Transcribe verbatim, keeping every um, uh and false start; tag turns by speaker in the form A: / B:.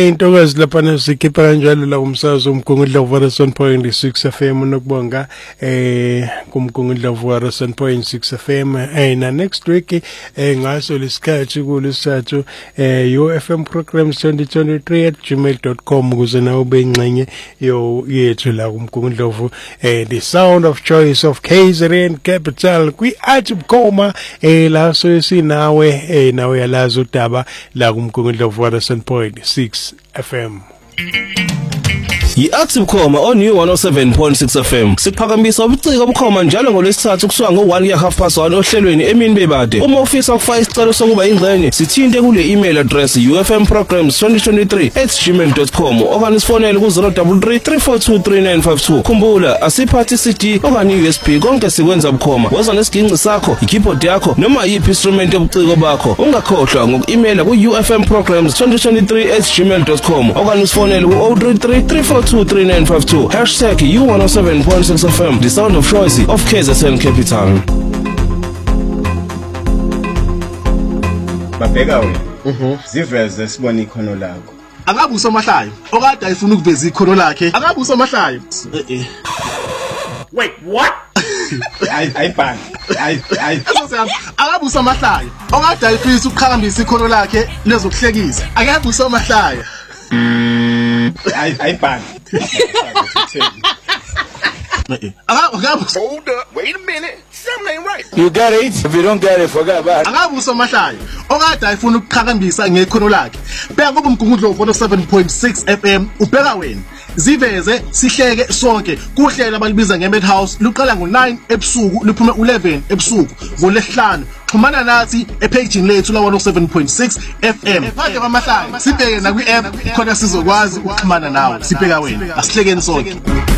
A: intokazi lapha nesikhipha kanjalo la umsakazo umgungundlovu seven point six F M nokubonga eh kumgungundlovu seven point six F M eh na next week eh ngaso lesikhathi kulesathu eh U F M programs twenty twenty-three at gmail dot com ukuze nawe ube ingxenye yo yethu la kumgungundlovu eh the sound of choice of K Z N Capital kwi Atubukoma eh la so sinawe eh nawe yalazi udaba la kumgungundlovu seven point six F M.
B: Yi-Atubukoma on U one oh seven point six F M. Siphakamisa ubuciko obukhoma njalo ngolesithathu kusuka ngo-one ya half past one ohlelweni emini bebade. Uma ufisa ukufaka isicelo sokuba ingxenye, sithinte kule email address u f m programs twenty twenty-three at gmail dot com okanye sifonele ku zero three three, three four two, three nine five two. Khumbula asiphathi C D okanye U S B konke sikwenza bukhoma. Woza nesiginci sakho, i-keyboard yakho noma yiphi instrument yobuciko bakho. Ungakhohlwa ngoku-email ku u f m programs twenty twenty-three at gmail dot com okanye sifonele ku zero three three, three four two, three nine five two. Hashtag U one oh seven point six F M, the sound of choice of K Z N Capital.
C: Babheka wena. Mhm. Siveze sibona ikhono lakho.
D: Akabe usomahlayo okade ayifuna ukuveza ikhono lakhe. Akabe usomahlayo. Eh eh.
C: Wait, what? Ay ayibhani. Ay ay.
D: Akabe usomahlayo okade ayifisa ukuqhakambisa ikhono lakhe lezokuhlekisa. Akabe usomahlayo.
C: I I ban.
D: Hold up, wait a minute. Something ain't right.
C: You got it. If you don't get it, forget about it.
D: Akabe usomahlayo okade ayifuna ukuqhakambisa ngekhono lakhe. Bheka ngoba umgungundlovu one oh seven point six F M ubheka wena. Ziveze sihleke sonke kuhlela abalibiza ngeMadhouse luqala ngo-nine ebusuku luphume eleven ebusuku ngolesihlanu. Xhumana nathi epage lethu la one oh seven point six F M. Phakathi kwamahlaya sibheke na kwi-app khona sizokwazi ukuxhumana nawe. Sibheka wena asihlekeni sonke.